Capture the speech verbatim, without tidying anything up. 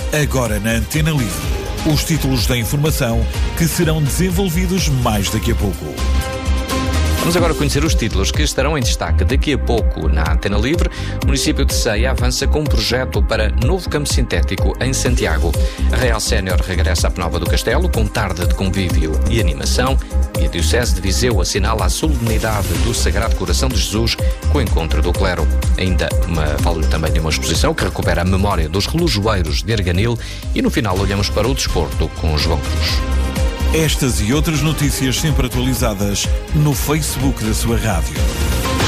Agora na Antena Livre, os títulos da informação que serão desenvolvidos mais daqui a pouco. Vamos agora conhecer os títulos que estarão em destaque daqui a pouco na Antena Livre. O município de Ceia avança com um projeto para novo campo sintético em Santiago. A Real Sénior regressa à Penalva do Castelo com tarde de convívio e animação. E a Diocese de Viseu assinala a solenidade do Sagrado Coração de Jesus com o encontro do clero. Ainda uma, falo também de uma exposição que recupera a memória dos relojoeiros de Arganil. E no final olhamos para o desporto com João Cruz. Estas e outras notícias sempre atualizadas no Facebook da sua rádio.